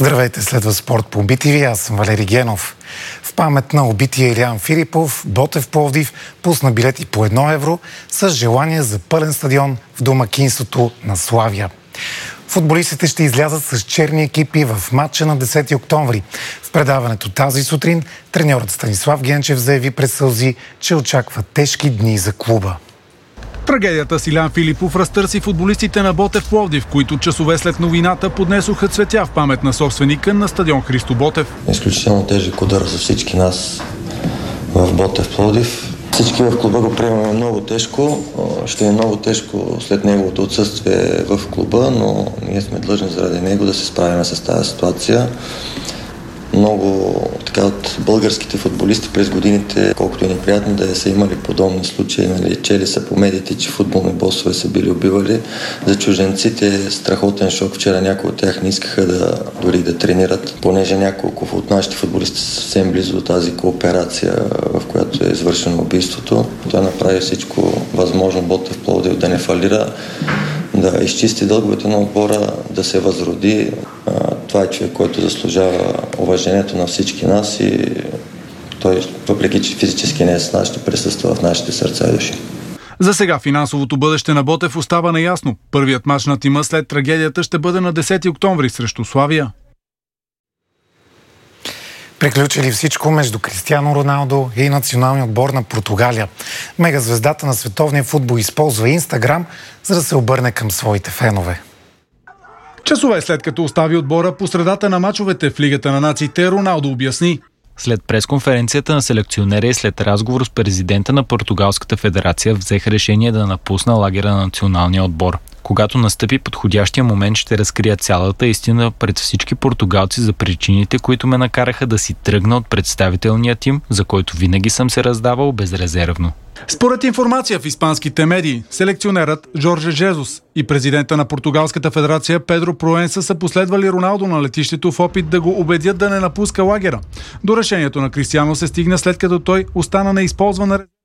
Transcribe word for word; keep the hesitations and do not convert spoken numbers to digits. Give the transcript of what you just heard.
Здравейте, следва спорт по би ти ви, аз съм Валери Генов. В памет на убития Илиян Филипов, Ботев Пловдив пусна билети по едно евро с желание за пълен стадион в домакинството на Славия. Футболистите ще излязат с черни екипи в матча на десети октомври. В предаването тази сутрин треньорът Станислав Генчев заяви през сълзи, че очаква тежки дни за клуба. Трагедията с Илиян Филипов разтърси футболистите на Ботев Пловдив, които часове след новината поднесоха цветя в памет на собственика на стадион Христо Ботев. Изключително тежък удар за всички нас в Ботев Пловдив. Всички в клуба го приемаме много тежко. Ще е много тежко след неговото отсъствие в клуба, но ние сме длъжни заради него да се справим с тази ситуация. Много така от българските футболисти през годините, колкото е неприятно да са имали подобни случаи, нали, чели са по медиите, че футболни босове са били убивали. За чужденците е страхотен шок. Вчера някои от тях не искаха да, дори да тренират, понеже няколко от нашите футболисти са съвсем близо до тази кооперация, в която е извършено убийството. Той направи всичко възможно Ботев Пловдив да не фалира, да изчисти дълговете на отбора, да се възроди. Това е човек, който заслужава уважението на всички нас и той, въпреки че физически не е с нас, ще присъства в нашите сърца и души. За сега финансовото бъдеще на Ботев остава неясно. Първият мач на тима след трагедията ще бъде на десети октомври срещу Славия. Приключили всичко между Кристиано Роналдо и националния отбор на Португалия. Мегазвездата на световния футбол използва Инстаграм, за да се обърне към своите фенове. Часове след като остави отбора по средата на мачовете в Лигата на нациите, Роналдо обясни. След пресконференцията на селекционера и след разговор с президента на Португалската федерация взех решение да напусна лагера на националния отбор. Когато настъпи подходящия момент, ще разкрия цялата истина пред всички португалци за причините, които ме накараха да си тръгна от представителния тим, за който винаги съм се раздавал безрезервно. Според информация в испанските медии, селекционерът Жорже Жезус и президента на Португалската федерация Педро Проенса са последвали Роналдо на летището в опит да го убедят да не напуска лагера. До решението на Кристиано се стигна след като той остана неизползван.